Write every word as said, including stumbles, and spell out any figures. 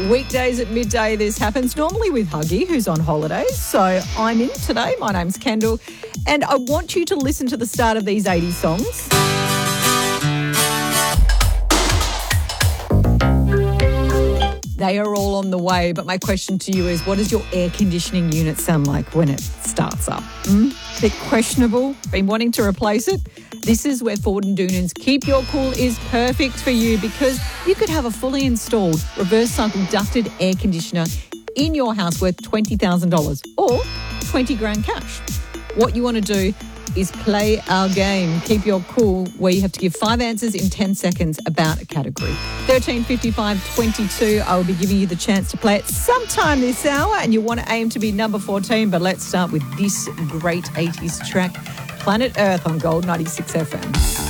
Weekdays at midday this happens, normally with Huggy, who's on holidays. So I'm in today. My name's Kendall. And I want you to listen to the start of these eighties songs. They are all on the way, but my question to you is, what does your air conditioning unit sound like when it starts up? Mm? Bit questionable? Been wanting to replace it? This is where Ford and Doonan's Keep Your Cool is perfect for you, because you could have a fully installed reverse cycle ducted air conditioner in your house worth twenty thousand dollars or twenty grand cash. What you want to do is play our game, Keep Your Cool, where you have to give five answers in ten seconds about a category. thirteen fifty-five twenty-two, I will be giving you the chance to play it sometime this hour, and you want to aim to be number fourteen, but let's start with this great eighties track, Planet Earth on Gold ninety-six F M.